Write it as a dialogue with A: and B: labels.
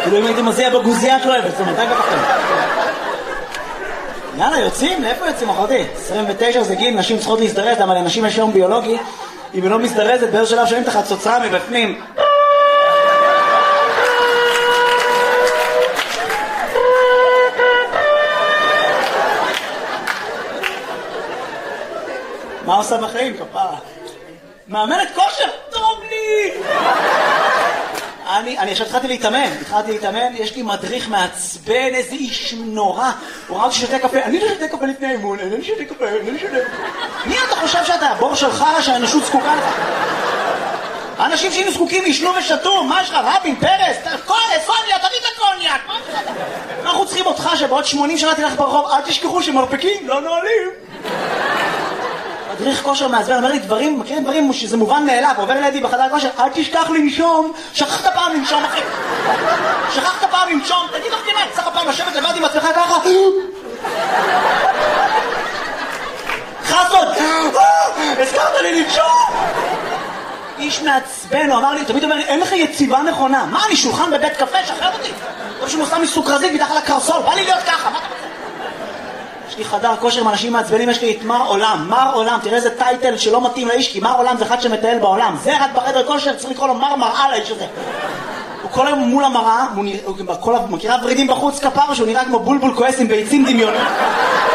A: כאילו אם הייתי מזיע בגוזייה את לא אוהבת, זאת אומרת, רגע בכם. יאללה, יוצאים? לאיפה יוצאים, אחותי? 29 זה גיל, נשים צריכות להזדרז, אבל לנשים יש יום ביולוגי, אם היא לא מזדרזת, באיזה שלב שומעים תחת צוצרה מבפנים. מה עושה בחיים, כפרה? מאמנת כושר? טוב לי! אני עכשיו התחלתי להתאמן, יש לי מדריך מעצבן, איזה איש נורא. הוא ראה אותי שותה קפה, אני לא שותה קפה לפני אימון, אני שותה קפה. מי אתה חושב שאתה הבור שלך שהאנושות זקוקה לך? האנשים שהיינו זקוקים ישנו ושתו, מה יש לך? רבין, פרס, קוניאק, תביא את הקוניאק. אנחנו צריכים אותך שבעוד 80 שנה תלך ברחוב, אל תשכחו שמרפקים לא נועלים. מדריך כושר מעצבן, אומר לי דברים, מכירים דברים שזה מובן מאליו, עובר לידי בחדר כושר, אל תשכח לנשום, שכחת פעם לנשום אחי, שכחת פעם לנשום, תגיד לך כמעט, צריך פעם לשבת לבד עם עצמך ככה, חסות, הזכרת לי לנשום, איש מעצבן, הוא אמר לי, תמיד אומר לי, אין לך יציבה נכונה, מה אני שולחן בבית קפה, שחרר אותי, טוב שהוא מוסם מסוכרזית מתחת לקרסול, בא לי להיות ככה, מה אתה רוצה? יש לי חדר כושר עם אנשים מעצבנים, יש לי את מר עולם, תראה איזה טייטל שלא מתאים לאיש, כי מר עולם זה אחד שמטייל בעולם, זה רק בחדר כושר, צריך לקרוא לו מר מראה לאיש הזה. הוא כל היום מול המראה, הוא מכירה ורידים בחוץ כפר, שהוא נראה כמו בולבול כועס עם ביצים דמיוניות.